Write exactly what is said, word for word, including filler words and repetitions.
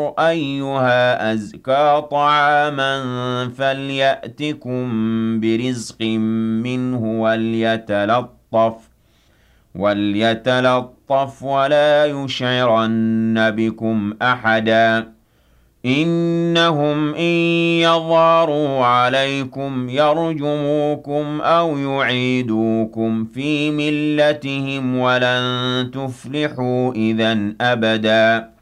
أيها أزكى طعاما فليأتكم برزق منه وليتلطف وليتلطف ولا يشعرن بكم أحدا إنهم إن يظهروا عليكم يرجموكم أو يعيدوكم في ملتهم ولن تفلحوا إذا أبدا